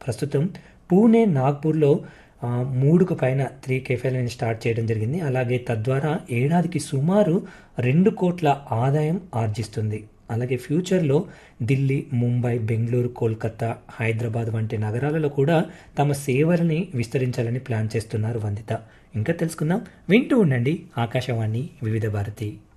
ప్రస్తుతం పూణే, నాగ్పూర్లో 3కు పైన 3 కేఫేలని స్టార్ట్ చేయడం జరిగింది. అలాగే తద్వారా ఏడాదికి సుమారు 2 కోట్ల ఆదాయం ఆర్జిస్తుంది. అలాగే ఫ్యూచర్లో ఢిల్లీ, ముంబై, బెంగళూరు, కోల్కతా, హైదరాబాద్ వంటి నగరాలలో కూడా తమ సేవలని విస్తరించాలని ప్లాన్ చేస్తున్నారు వందిత. ఇంకా తెలుసుకుందాం. వింటూ ఉండండి ఆకాశవాణి వివిధ భారతి.